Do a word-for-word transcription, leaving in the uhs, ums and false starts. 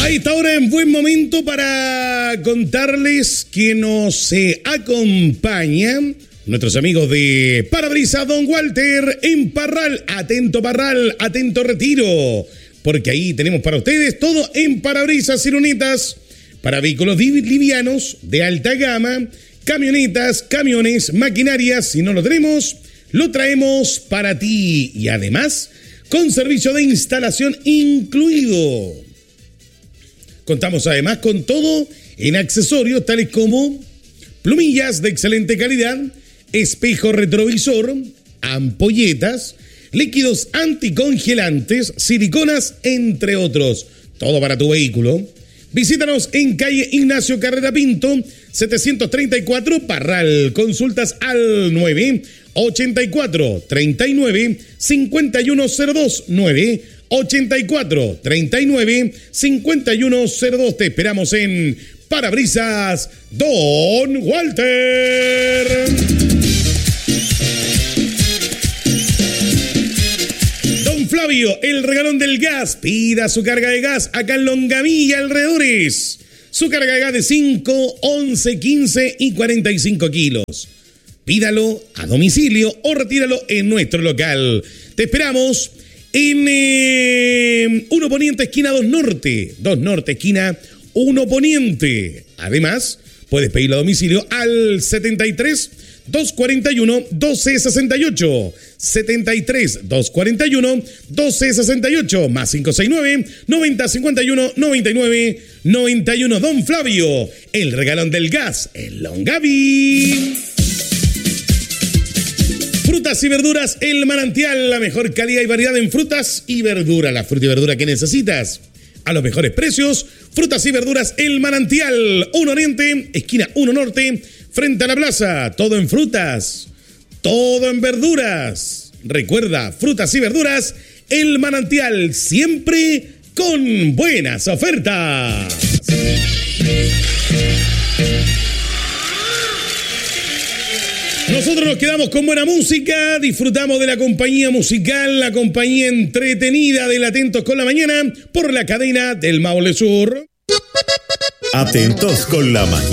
Ahí está ahora en buen momento para contarles que nos eh, acompañan nuestros amigos de Parabrisas Don Walter en Parral. Atento Parral, atento Retiro, porque ahí tenemos para ustedes todo en parabrisas y lunetas para vehículos livianos de alta gama, camionetas, camiones, maquinarias. Si no lo tenemos, lo traemos para ti y además con servicio de instalación incluido. Contamos además con todo en accesorios tales como plumillas de excelente calidad, espejo retrovisor, ampolletas, líquidos anticongelantes, siliconas, entre otros. Todo para tu vehículo. Visítanos en calle Ignacio Carrera Pinto, setecientos treinta y cuatro, Parral. Consultas al nueve ochenta y cuatro, treinta y nueve, cincuenta y uno cero dos, nueve ochenta y cuatro, treinta y nueve, cincuenta y uno cero dos. Te esperamos en Parabrisas Don Walter. Don Flavio, el regalón del gas. Pida su carga de gas acá en Longamilla, alrededores. Su carga de gas de cinco, once, quince y cuarenta y cinco kilos. Pídalo a domicilio o retíralo en nuestro local. Te esperamos en eh, uno Poniente, esquina dos Norte. dos Norte, esquina uno Poniente. Además, puedes pedirlo a domicilio al setenta y tres, doscientos cuarenta y uno, doce sesenta y ocho. setenta y tres, doscientos cuarenta y uno, doce sesenta y ocho. Más cinco seis nueve, noventa, cincuenta y uno, noventa y nueve, noventa y uno. Don Flavio, el regalón del gas en Longaví. Frutas y verduras, El Manantial, la mejor calidad y variedad en frutas y verduras. La fruta y verdura que necesitas a los mejores precios. Frutas y verduras, El Manantial, uno Oriente, esquina uno Norte, frente a la plaza. Todo en frutas, todo en verduras. Recuerda, frutas y verduras, El Manantial, siempre con buenas ofertas. Nosotros nos quedamos con buena música, disfrutamos de la compañía musical, la compañía entretenida del Atentos con la Mañana por la cadena del Maule Sur. Atentos con la Mañana.